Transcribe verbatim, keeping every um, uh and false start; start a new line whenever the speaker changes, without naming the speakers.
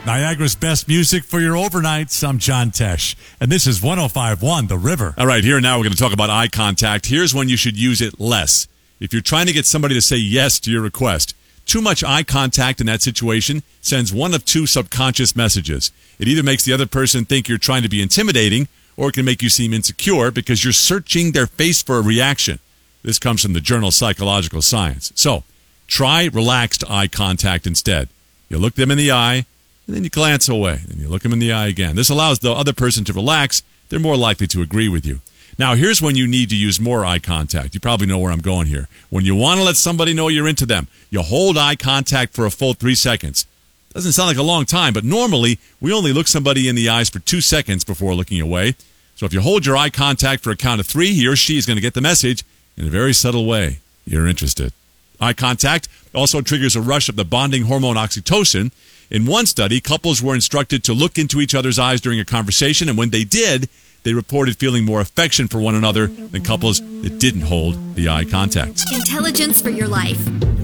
Niagara's best music for your overnights. I'm John Tesh, and this is one oh five point one The River.
All right, here and now we're going to talk about eye contact. Here's when you should use it less. If you're trying to get somebody to say yes to your request, too much eye contact in that situation sends one of two subconscious messages. It either makes the other person think you're trying to be intimidating, or it can make you seem insecure because you're searching their face for a reaction. This comes from the journal Psychological Science. So, try relaxed eye contact instead. You look them in the eye, and then you glance away, and you look them in the eye again. This allows the other person to relax. They're more likely to agree with you. Now, here's when you need to use more eye contact. You probably know where I'm going here. When you want to let somebody know you're into them, you hold eye contact for a full three seconds. Doesn't sound like a long time, but normally we only look somebody in the eyes for two seconds before looking away. So if you hold your eye contact for a count of three, he or she is going to get the message in a very subtle way. You're interested. Eye contact also triggers a rush of the bonding hormone oxytocin. In one study, couples were instructed to look into each other's eyes during a conversation, and when they did, they reported feeling more affection for one another than couples that didn't hold the eye contact.
Intelligence for your life.